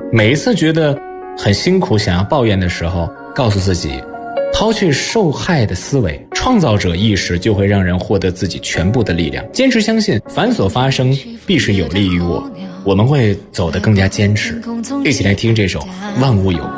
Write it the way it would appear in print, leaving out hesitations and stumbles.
每一次觉得很辛苦想要抱怨的时候，告诉自己抛去受害的思维，创造者意识就会让人获得自己全部的力量。坚持相信凡所发生必是有利于我，我们会走得更加坚持。一起来听这首《万物有